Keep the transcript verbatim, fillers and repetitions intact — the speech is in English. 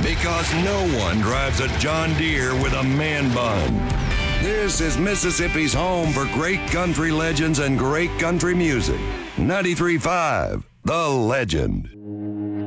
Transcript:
Because no one drives a John Deere with a man bun. This is Mississippi's home for great country legends and great country music. ninety-three point five, The Legend.